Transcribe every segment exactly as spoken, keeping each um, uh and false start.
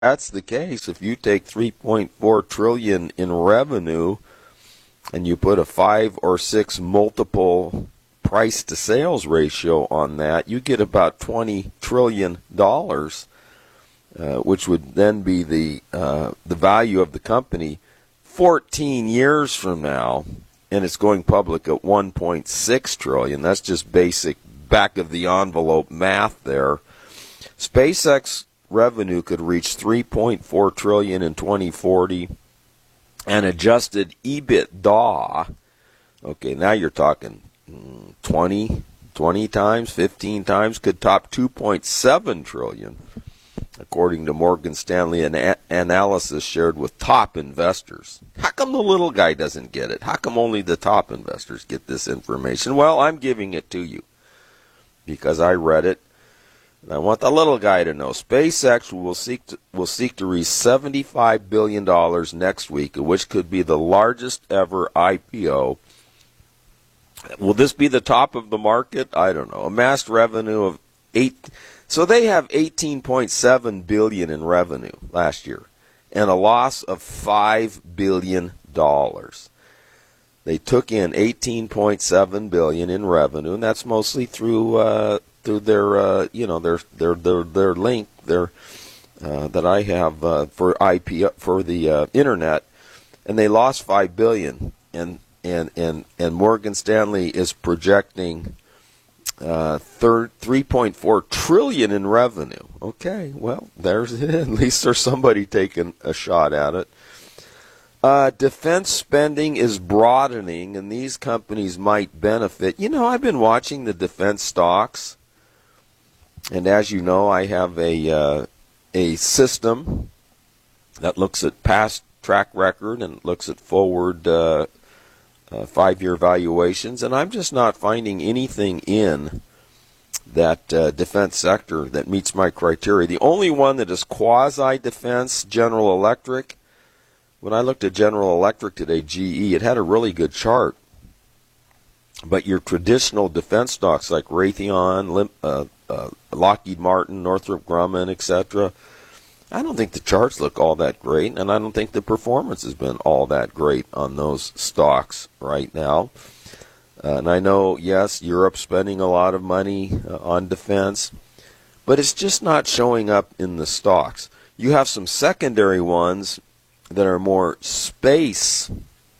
that's the case, if you take three point four trillion dollars in revenue and you put a five or six multiple price to sales ratio on that, you get about twenty trillion dollars, uh, which would then be the uh, the value of the company fourteen years from now, and it's going public at one point six trillion dollars. That's just basic back of the envelope math there. SpaceX revenue could reach three point four trillion dollars in twenty forty, and adjusted EBITDA, okay, now you're talking twenty, twenty times, fifteen times, could top two point seven trillion dollars, according to Morgan Stanley, an a- analysis shared with top investors. How come the little guy doesn't get it? How come only the top investors get this information? Well, I'm giving it to you because I read it, and I want the little guy to know. SpaceX will seek to, will seek to raise seventy-five billion dollars next week, which could be the largest ever I P O. Will this be the top of the market? I don't know. Amassed revenue of eight. So they have eighteen point seven billion dollars in revenue last year and a loss of five billion dollars. They took in eighteen point seven billion dollars in revenue, and that's mostly through uh, through their uh, you know their their their their link their uh, that I have uh, for I P for the uh, internet, and they lost five billion dollars, and and and and Morgan Stanley is projecting Uh, third, three point four trillion dollars in revenue. Okay, well, there's it. At least there's somebody taking a shot at it. Uh, defense spending is broadening, and these companies might benefit. You know, I've been watching the defense stocks, and as you know, I have a uh, a system that looks at past track record and looks at forward uh, Uh, five-year valuations, and I'm just not finding anything in that uh, defense sector that meets my criteria. The only one that is quasi-defense, General Electric. When I looked at General Electric today, G E, it had a really good chart. But your traditional defense stocks like Raytheon, Lim- uh, uh, Lockheed Martin, Northrop Grumman, et cetera, I don't think the charts look all that great, and I don't think the performance has been all that great on those stocks right now. Uh, and I know, yes, Europe's spending a lot of money uh, on defense, but it's just not showing up in the stocks. You have some secondary ones that are more space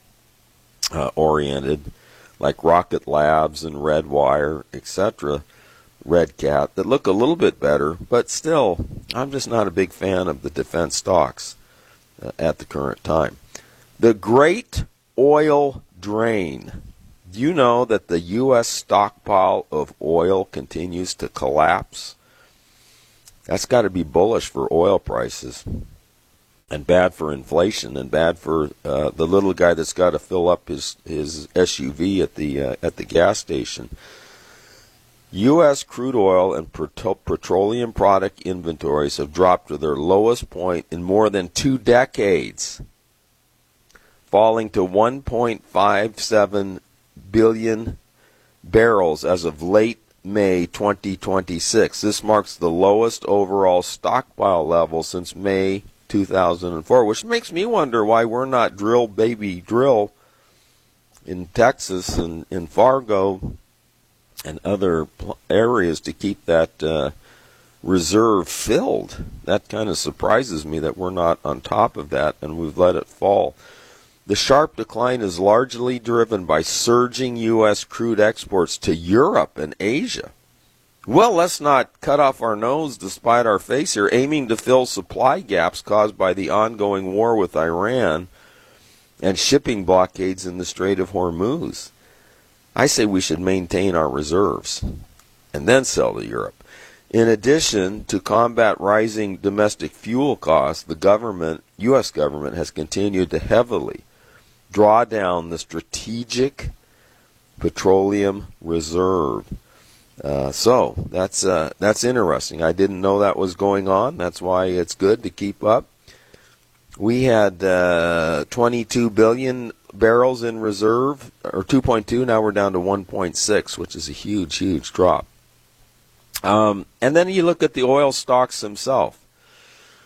uh, oriented, like Rocket Labs and Redwire, et cetera, Red Cat, that look a little bit better, but still, I'm just not a big fan of the defense stocks uh, at the current time. The Great Oil Drain. Do you know that the U S stockpile of oil continues to collapse? That's got to be bullish for oil prices, and bad for inflation, and bad for uh, the little guy that's got to fill up his, his S U V at the uh, at the gas station. U S crude oil and petroleum product inventories have dropped to their lowest point in more than two decades, falling to one point five seven billion barrels as of late May twenty twenty-six. This marks the lowest overall stockpile level since May two thousand four, which makes me wonder why we're not drill, baby, drill in Texas and in Fargo and other areas to keep that uh, reserve filled. That kind of surprises me that we're not on top of that, and we've let it fall. The sharp decline is largely driven by surging U S crude exports to Europe and Asia. Well, let's not cut off our nose despite our face here, aiming to fill supply gaps caused by the ongoing war with Iran and shipping blockades in the Strait of Hormuz. I say we should maintain our reserves and then sell to Europe. In addition, to combat rising domestic fuel costs, the government, U S government, has continued to heavily draw down the strategic petroleum reserve. Uh, so that's uh, that's interesting. I didn't know that was going on. That's why it's good to keep up. We had uh, twenty-two billion barrels in reserve, or two point two. Now we're down to one point six, which is a huge, huge drop. Um, and then you look at the oil stocks themselves.